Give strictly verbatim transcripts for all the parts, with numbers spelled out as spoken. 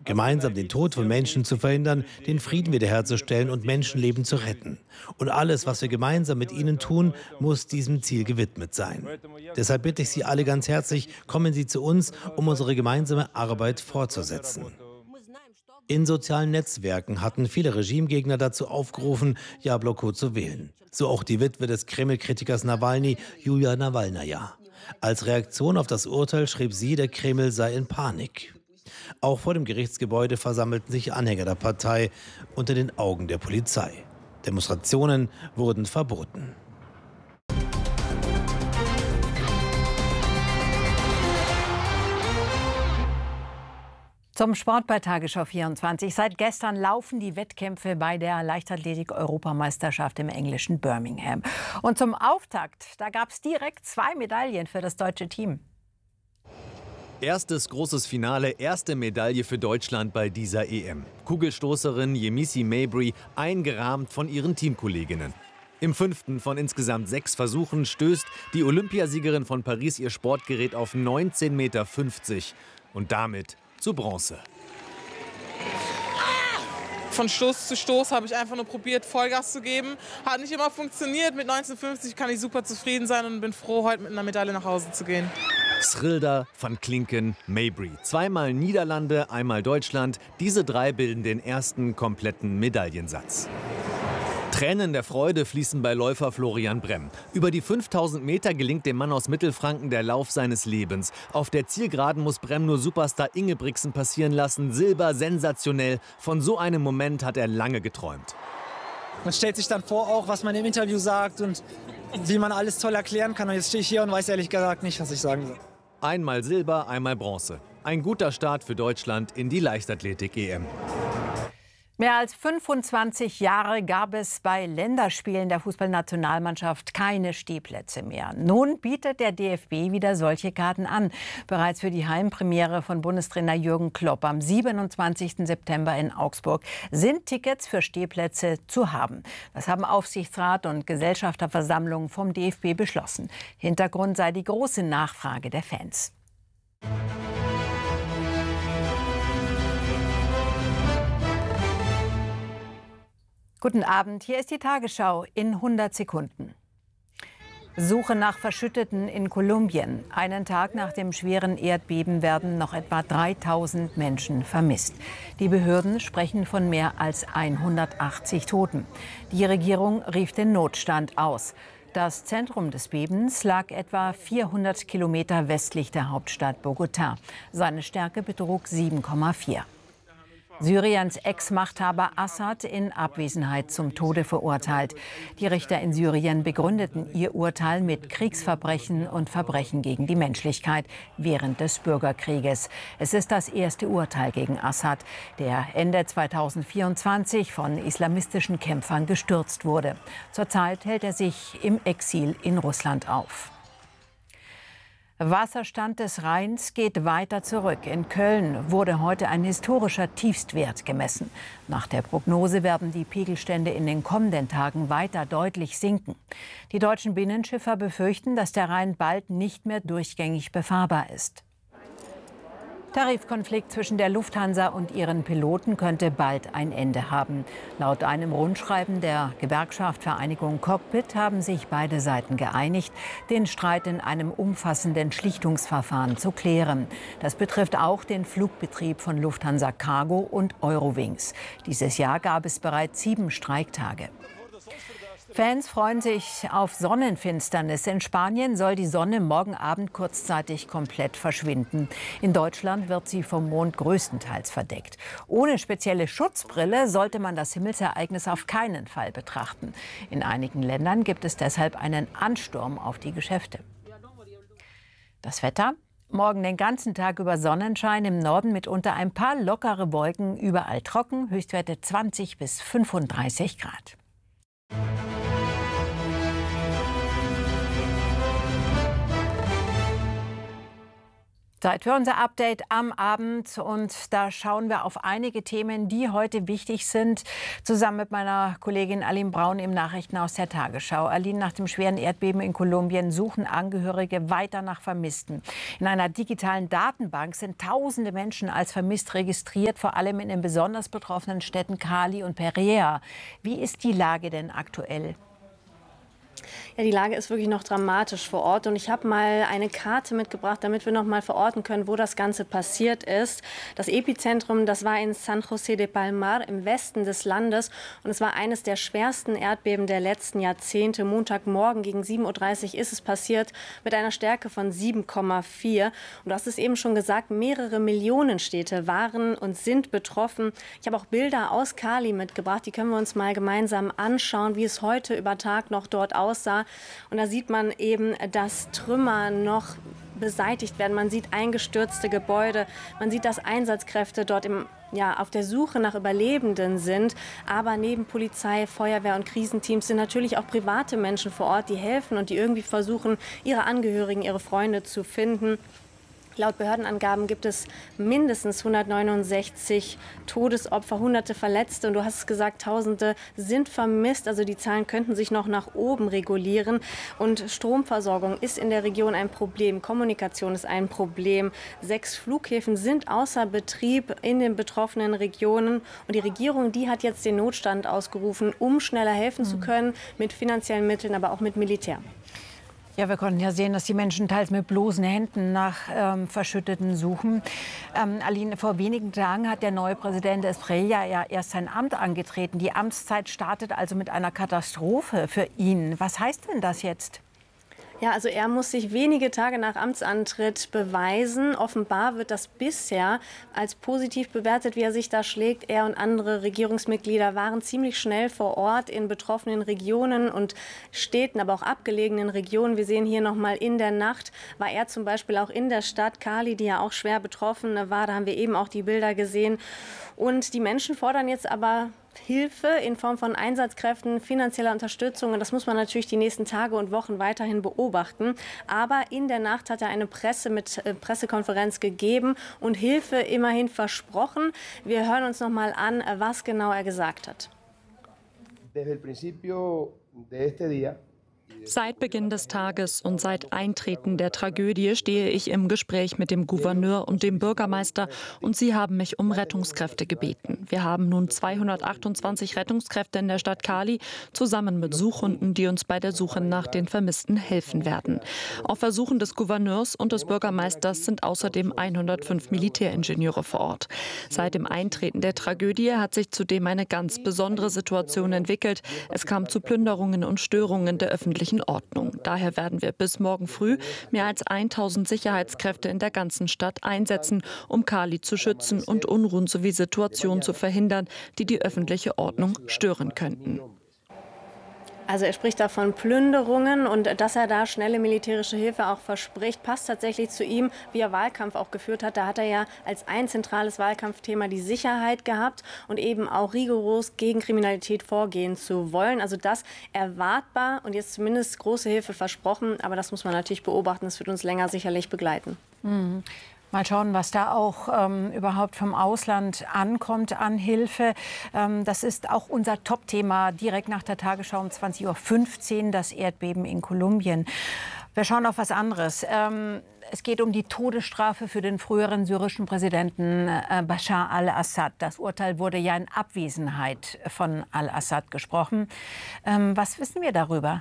Gemeinsam den Tod von Menschen zu verhindern, den Frieden wiederherzustellen und Menschenleben zu retten. Und alles, was wir gemeinsam mit ihnen tun, muss diesem Ziel gewidmet sein. Deshalb bitte ich Sie alle ganz herzlich, kommen Sie zu uns, um unsere gemeinsame Arbeit fortzusetzen. In sozialen Netzwerken hatten viele Regimegegner dazu aufgerufen, Jabloko zu wählen. So auch die Witwe des Kreml-Kritikers Nawalny, Julia Nawalnaja. Als Reaktion auf das Urteil schrieb sie, der Kreml sei in Panik. Auch vor dem Gerichtsgebäude versammelten sich Anhänger der Partei unter den Augen der Polizei. Demonstrationen wurden verboten. Zum Sport bei Tagesschau vierundzwanzig. Seit gestern laufen die Wettkämpfe bei der Leichtathletik-Europameisterschaft im englischen Birmingham. Und zum Auftakt, da gab es direkt zwei Medaillen für das deutsche Team. Erstes großes Finale, erste Medaille für Deutschland bei dieser E M. Kugelstoßerin Yemisi Mabry, eingerahmt von ihren Teamkolleginnen. Im fünften von insgesamt sechs Versuchen stößt die Olympiasiegerin von Paris ihr Sportgerät auf neunzehn Meter fünfzig und damit zu Bronze. Von Stoß zu Stoß habe ich einfach nur probiert, Vollgas zu geben. Hat nicht immer funktioniert. Mit neunzehn fünfzig kann ich super zufrieden sein und bin froh, heute mit einer Medaille nach Hause zu gehen. Schrilder, van Klinken, Mabry. Zweimal Niederlande, einmal Deutschland. Diese drei bilden den ersten kompletten Medaillensatz. Tränen der Freude fließen bei Läufer Florian Bremm. Über die fünftausend Meter gelingt dem Mann aus Mittelfranken der Lauf seines Lebens. Auf der Zielgeraden muss Bremm nur Superstar Ingebrigtsen passieren lassen. Silber, sensationell. Von so einem Moment hat er lange geträumt. Man stellt sich dann vor, auch was man im Interview sagt und wie man alles toll erklären kann. Und jetzt stehe ich hier und weiß ehrlich gesagt nicht, was ich sagen soll. Einmal Silber, einmal Bronze. Ein guter Start für Deutschland in die Leichtathletik-E M. Mehr als fünfundzwanzig Jahre gab es bei Länderspielen der Fußballnationalmannschaft keine Stehplätze mehr. Nun bietet der D F B wieder solche Karten an. Bereits für die Heimpremiere von Bundestrainer Jürgen Klopp am siebenundzwanzigsten September in Augsburg sind Tickets für Stehplätze zu haben. Das haben Aufsichtsrat und Gesellschafterversammlung vom D F B beschlossen. Hintergrund sei die große Nachfrage der Fans. Guten Abend, hier ist die Tagesschau in hundert Sekunden. Suche nach Verschütteten in Kolumbien. Einen Tag nach dem schweren Erdbeben werden noch etwa dreitausend Menschen vermisst. Die Behörden sprechen von mehr als hundertachtzig Toten. Die Regierung rief den Notstand aus. Das Zentrum des Bebens lag etwa vierhundert Kilometer westlich der Hauptstadt Bogotá. Seine Stärke betrug sieben Komma vier. Syriens Ex-Machthaber Assad in Abwesenheit zum Tode verurteilt. Die Richter in Syrien begründeten ihr Urteil mit Kriegsverbrechen und Verbrechen gegen die Menschlichkeit während des Bürgerkrieges. Es ist das erste Urteil gegen Assad, der Ende zweitausendvierundzwanzig von islamistischen Kämpfern gestürzt wurde. Zurzeit hält er sich im Exil in Russland auf. Wasserstand des Rheins geht weiter zurück. In Köln wurde heute ein historischer Tiefstwert gemessen. Nach der Prognose werden die Pegelstände in den kommenden Tagen weiter deutlich sinken. Die deutschen Binnenschiffer befürchten, dass der Rhein bald nicht mehr durchgängig befahrbar ist. Tarifkonflikt zwischen der Lufthansa und ihren Piloten könnte bald ein Ende haben. Laut einem Rundschreiben der Gewerkschaft Vereinigung Cockpit haben sich beide Seiten geeinigt, den Streit in einem umfassenden Schlichtungsverfahren zu klären. Das betrifft auch den Flugbetrieb von Lufthansa Cargo und Eurowings. Dieses Jahr gab es bereits sieben Streiktage. Fans freuen sich auf Sonnenfinsternis. In Spanien soll die Sonne morgen Abend kurzzeitig komplett verschwinden. In Deutschland wird sie vom Mond größtenteils verdeckt. Ohne spezielle Schutzbrille sollte man das Himmelsereignis auf keinen Fall betrachten. In einigen Ländern gibt es deshalb einen Ansturm auf die Geschäfte. Das Wetter? Morgen den ganzen Tag über Sonnenschein, im Norden mitunter ein paar lockere Wolken, überall trocken, Höchstwerte zwanzig bis fünfunddreißig Grad. Zeit für unser Update am Abend und da schauen wir auf einige Themen, die heute wichtig sind, zusammen mit meiner Kollegin Aline Braun im Nachrichtenhaus der Tagesschau. Aline, nach dem schweren Erdbeben in Kolumbien suchen Angehörige weiter nach Vermissten. In einer digitalen Datenbank sind tausende Menschen als vermisst registriert, vor allem in den besonders betroffenen Städten Cali und Pereira. Wie ist die Lage denn aktuell? Ja, die Lage ist wirklich noch dramatisch vor Ort und ich habe mal eine Karte mitgebracht, damit wir noch mal verorten können, wo das Ganze passiert ist. Das Epizentrum, das war in San José de Palmar im Westen des Landes und es war eines der schwersten Erdbeben der letzten Jahrzehnte. Montagmorgen gegen sieben Uhr dreißig ist es passiert mit einer Stärke von sieben Komma vier. Und du hast es eben schon gesagt, mehrere Millionen Städte waren und sind betroffen. Ich habe auch Bilder aus Cali mitgebracht, die können wir uns mal gemeinsam anschauen, wie es heute über Tag noch dort aussah. Und da sieht man eben, dass Trümmer noch beseitigt werden. Man sieht eingestürzte Gebäude. Man sieht, dass Einsatzkräfte dort im, ja, auf der Suche nach Überlebenden sind. Aber neben Polizei, Feuerwehr und Krisenteams sind natürlich auch private Menschen vor Ort, die helfen und die irgendwie versuchen, ihre Angehörigen, ihre Freunde zu finden. Laut Behördenangaben gibt es mindestens hundertneunundsechzig Todesopfer, hunderte Verletzte. Und du hast es gesagt, Tausende sind vermisst. Also die Zahlen könnten sich noch nach oben regulieren. Und Stromversorgung ist in der Region ein Problem. Kommunikation ist ein Problem. Sechs Flughäfen sind außer Betrieb in den betroffenen Regionen. Und die Regierung, die hat jetzt den Notstand ausgerufen, um schneller helfen zu können, mit finanziellen Mitteln, aber auch mit Militär. Ja, wir konnten ja sehen, dass die Menschen teils mit bloßen Händen nach ähm, Verschütteten suchen. Ähm, Aline, vor wenigen Tagen hat der neue Präsident Espriella ja erst sein Amt angetreten. Die Amtszeit startet also mit einer Katastrophe für ihn. Was heißt denn das jetzt? Ja, also er muss sich wenige Tage nach Amtsantritt beweisen. Offenbar wird das bisher als positiv bewertet, wie er sich da schlägt. Er und andere Regierungsmitglieder waren ziemlich schnell vor Ort in betroffenen Regionen und Städten, aber auch abgelegenen Regionen. Wir sehen hier noch mal, in der Nacht war er zum Beispiel auch in der Stadt Cali, die ja auch schwer betroffen war. Da haben wir eben auch die Bilder gesehen. Und die Menschen fordern jetzt aber Hilfe in Form von Einsatzkräften, finanzieller Unterstützung. Und das muss man natürlich die nächsten Tage und Wochen weiterhin beobachten. Aber in der Nacht hat er eine Presse mit äh, Pressekonferenz gegeben und Hilfe immerhin versprochen. Wir hören uns noch mal an, was genau er gesagt hat. Desde el principio de este día. Seit Beginn des Tages und seit Eintreten der Tragödie stehe ich im Gespräch mit dem Gouverneur und dem Bürgermeister und sie haben mich um Rettungskräfte gebeten. Wir haben nun zweihundertachtundzwanzig Rettungskräfte in der Stadt Cali, zusammen mit Suchhunden, die uns bei der Suche nach den Vermissten helfen werden. Auf Ersuchen des Gouverneurs und des Bürgermeisters sind außerdem hundertfünf Militäringenieure vor Ort. Seit dem Eintreten der Tragödie hat sich zudem eine ganz besondere Situation entwickelt. Es kam zu Plünderungen und Störungen der öffentlichen Ordnung. Daher werden wir bis morgen früh mehr als tausend Sicherheitskräfte in der ganzen Stadt einsetzen, um Cali zu schützen und Unruhen sowie Situationen zu verhindern, die die öffentliche Ordnung stören könnten. Also er spricht da von Plünderungen und dass er da schnelle militärische Hilfe auch verspricht, passt tatsächlich zu ihm, wie er Wahlkampf auch geführt hat. Da hat er ja als ein zentrales Wahlkampfthema die Sicherheit gehabt und eben auch rigoros gegen Kriminalität vorgehen zu wollen. Also das erwartbar und jetzt zumindest große Hilfe versprochen. Aber das muss man natürlich beobachten. Das wird uns länger sicherlich begleiten. Mhm. Mal schauen, was da auch ähm, überhaupt vom Ausland ankommt an Hilfe. Ähm, das ist auch unser Top-Thema direkt nach der Tagesschau um zwanzig Uhr fünfzehn, das Erdbeben in Kolumbien. Wir schauen auf was anderes. Ähm, es geht um die Todesstrafe für den früheren syrischen Präsidenten äh, Bashar al-Assad. Das Urteil wurde ja in Abwesenheit von al-Assad gesprochen. Ähm, was wissen wir darüber?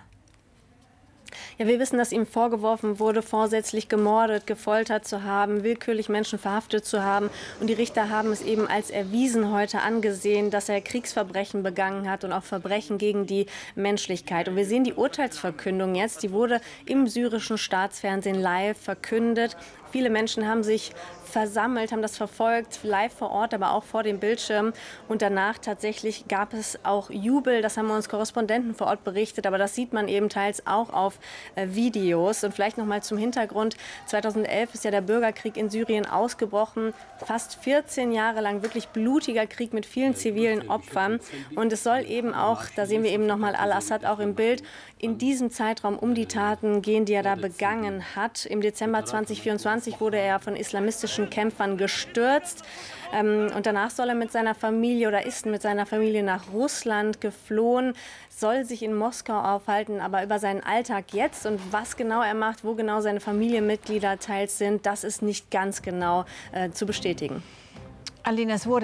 Ja, wir wissen, dass ihm vorgeworfen wurde, vorsätzlich gemordet, gefoltert zu haben, willkürlich Menschen verhaftet zu haben. Und die Richter haben es eben als erwiesen heute angesehen, dass er Kriegsverbrechen begangen hat und auch Verbrechen gegen die Menschlichkeit. Und wir sehen die Urteilsverkündung jetzt, die wurde im syrischen Staatsfernsehen live verkündet. Viele Menschen haben sich versammelt, haben das verfolgt, live vor Ort, aber auch vor dem Bildschirm. Und danach tatsächlich gab es auch Jubel, das haben uns Korrespondenten vor Ort berichtet, aber das sieht man eben teils auch auf äh, Videos. Und vielleicht noch mal zum Hintergrund, zweitausendelf ist ja der Bürgerkrieg in Syrien ausgebrochen, fast vierzehn Jahre lang wirklich blutiger Krieg mit vielen zivilen Opfern. Und es soll eben auch, da sehen wir eben noch mal al-Assad auch im Bild, in diesem Zeitraum um die Taten gehen, die er da begangen hat. Im Dezember zweitausendvierundzwanzig zweitausendzwanzig wurde er von islamistischen Kämpfern gestürzt. Ähm, und danach soll er mit seiner Familie oder ist mit seiner Familie nach Russland geflohen, soll sich in Moskau aufhalten. Aber über seinen Alltag jetzt und was genau er macht, wo genau seine Familienmitglieder teils sind, das ist nicht ganz genau äh, zu bestätigen. Aline, es wurde